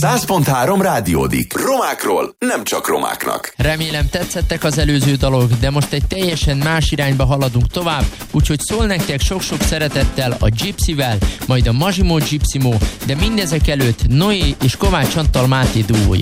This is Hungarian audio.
100.3 Rádiódik. Romákról, nem csak romáknak. Remélem tetszettek az előző dalok, de most egy teljesen más irányba haladunk tovább, úgyhogy szól nektek sok-sok szeretettel a Gypsyvel, majd a Massimo Gypsymo, de mindezek előtt Noé és Kovács Antal Máté duója.